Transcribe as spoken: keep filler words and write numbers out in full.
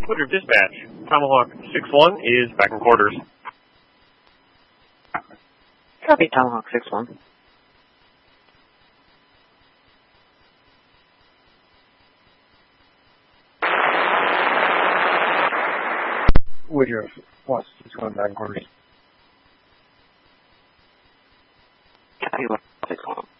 Woodruff Dispatch, Tomahawk six one is back in quarters. Copy, Tomahawk six one. Woodruff, Plus six one back in quarters. Copy, Woodruff six one.